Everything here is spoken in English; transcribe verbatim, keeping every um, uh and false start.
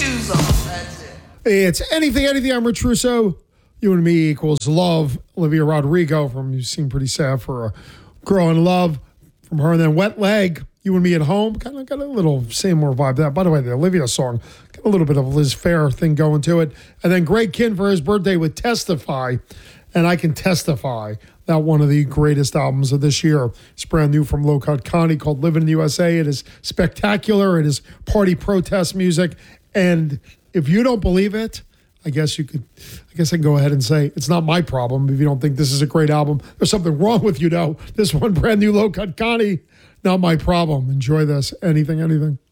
shoes off. That's it. It's Anything, Anything. I'm Rich Russo. You and Me equals love. Olivia Rodrigo from You Seem Pretty Sad for a Girl in Love from her. And then Wet Leg, You and Me at Home. Kind of got a little same more vibe to that. By the way, the Olivia song, got a little bit of a Liz Phair thing going to it. And then Greg Kihn for his birthday with Testify. And I can testify that one of the greatest albums of this year. It's brand new from Low Cut Connie called Living in the U S A. It is spectacular. It is party protest music. And if you don't believe it, I guess you could, I guess I can go ahead and say it's not my problem if you don't think this is a great album. There's something wrong with you, though. This one, brand new Low Cut Connie, not my problem. Enjoy this. Anything, anything.